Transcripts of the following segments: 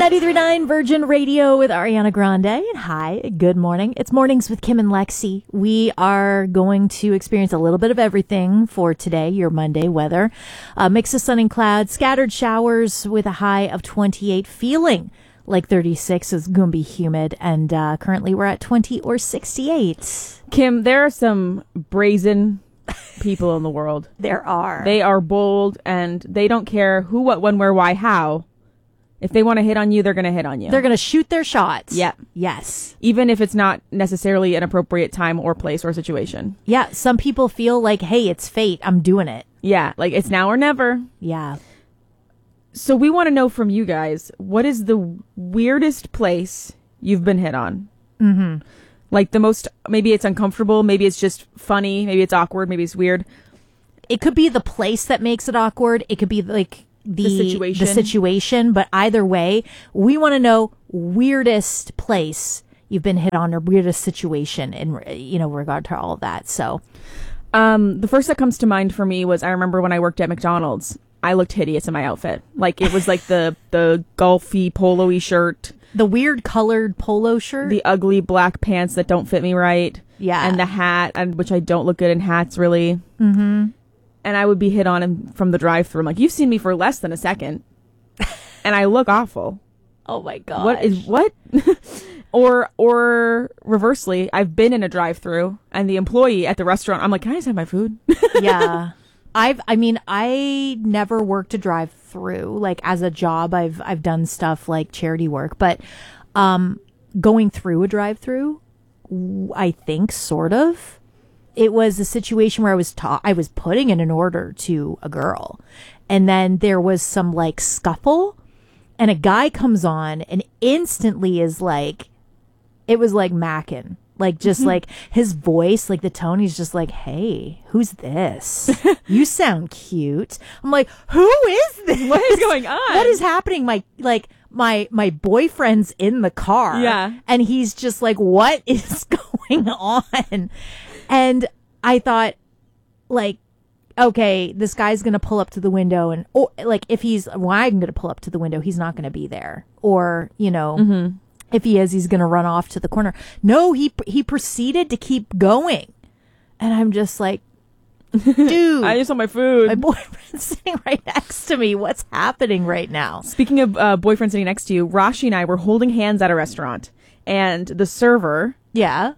93.9 Virgin Radio with Ariana Grande. And hi, good morning. It's Mornings with Kim and Lexi. We are going to experience a little bit of everything for today, your Monday weather. Mix of sun and clouds, scattered showers with a high of 28, feeling like 36 is going to be humid. And currently we're at 20 or 68. Kim, there are some brazen people in the world. There are. They are bold and they don't care who, what, when, where, why, how. If they want to hit on you, they're going to hit on you. They're going to shoot their shots. Yeah. Yes. Even if it's not necessarily an appropriate time or place or situation. Yeah. Some people feel like, hey, it's fate. I'm doing it. Yeah. Like it's now or never. Yeah. So we want to know from you guys, what is the weirdest place you've been hit on? Mm-hmm. Like the most, maybe it's uncomfortable, maybe it's just funny, maybe it's awkward, maybe it's weird. It could be the place that makes it awkward. It could be like the situation. But either way, we want to know weirdest place you've been hit on or weirdest situation in, regard to all of that. So, the first that comes to mind for me was I remember when I worked at McDonald's, I looked hideous in my outfit. Like it was like the golfy polo-y shirt. The weird colored polo shirt. The ugly black pants that don't fit me right. Yeah. And the hat, which I don't look good in hats really. Mm-hmm. And I would be hit on from the drive-thru. I'm like, you've seen me for less than a second. And I look awful. Oh my God. What? Or reversely, I've been in a drive-thru and the employee at the restaurant, I'm like, can I just have my food? Yeah. I never worked a drive-through. Like as a job, I've done stuff like charity work, but going through a drive-through, I think sort of. It was a situation where I was putting in an order to a girl, and then there was some like scuffle, and a guy comes on and instantly is like, it was like mackin'. Like, just like his voice, like the tone, he's just like, hey, who's this? You sound cute. I'm like, who is this? What is going on? What is happening? My boyfriend's in the car. Yeah. And he's just like, what is going on? And I thought, like, okay, this guy's going to pull up to the window and, I'm going to pull up to the window, he's not going to be there. Or, if he is, he's going to run off to the corner. No, he proceeded to keep going. And I'm just like, dude. I just want my food. My boyfriend's sitting right next to me. What's happening right now? Speaking of boyfriend sitting next to you, Rashi and I were holding hands at a restaurant. And the server, yeah,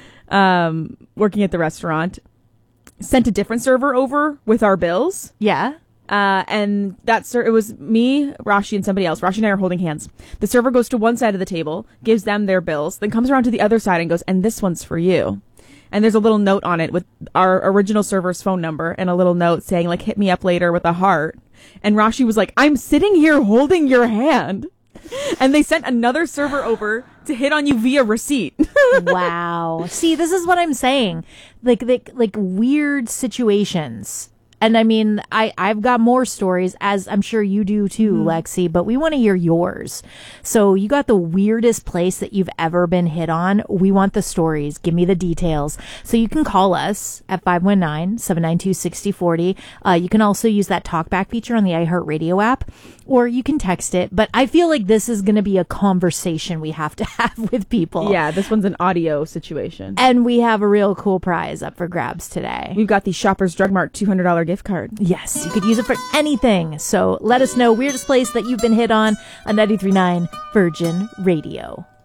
working at the restaurant, sent a different server over with our bills. Yeah. And it was me, Rashi, and somebody else. Rashi and I are holding hands. The server goes to one side of the table, gives them their bills, then comes around to the other side and goes, and this one's for you. And there's a little note on it with our original server's phone number and a little note saying, like, hit me up later with a heart. And Rashi was like, I'm sitting here holding your hand. And they sent another server over to hit on you via receipt. Wow. See, this is what I'm saying. Like weird situations. And I mean, I've got more stories, as I'm sure you do too, Lexi, but we want to hear yours. So you got the weirdest place that you've ever been hit on. We want the stories. Give me the details. So you can call us at 519-792-6040. You can also use that talkback feature on the iHeartRadio app, or you can text it. But I feel like this is going to be a conversation we have to have with people. Yeah, this one's an audio situation. And we have a real cool prize up for grabs today. We've got the Shoppers Drug Mart $200 gift card. Yes, you could use it for anything. So let us know weirdest place that you've been hit on 93.9 Virgin Radio.